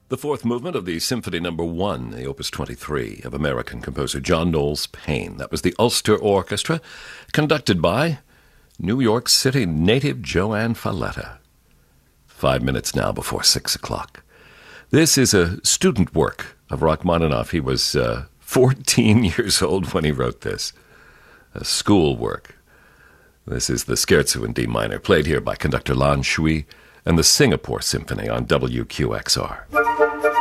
The fourth movement of the Symphony No. 1, the Opus 23, of American composer John Knowles Paine. That was the Ulster Orchestra, conducted by New York City native Joanne Falletta. 5 minutes now before 6 o'clock. This is a student work of Rachmaninoff. He was 14 years old when he wrote this. A school work. This is the Scherzo in D minor, played here by conductor Lan Shui and the Singapore Symphony on WQXR.